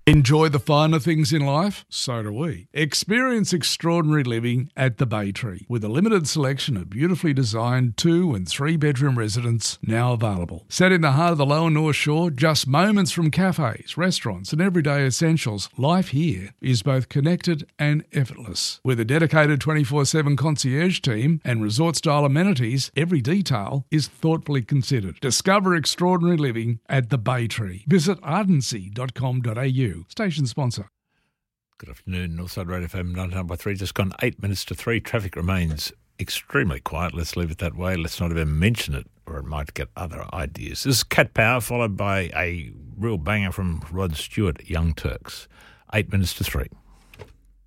Enjoy the finer things in life? So do we. Experience extraordinary living at the Bay Tree with a limited selection of beautifully designed 2 and 3 bedroom residences now available. Set in the heart of the Lower North Shore, just moments from cafes, restaurants and everyday essentials, life here is both connected and effortless. With a dedicated 24/7 concierge team and resort-style amenities, every detail is thoughtfully considered. Discover extraordinary living at the Bay Tree. Visit ardency.com.au. Station sponsor. Good afternoon, Northside Radio FM 99.3. Just gone 8 minutes to 3. Traffic remains extremely quiet. Let's leave it that way. Let's not even mention it, or it might get other ideas. This is Cat Power, followed by a real banger from Rod Stewart, Young Turks. 8 minutes to 3.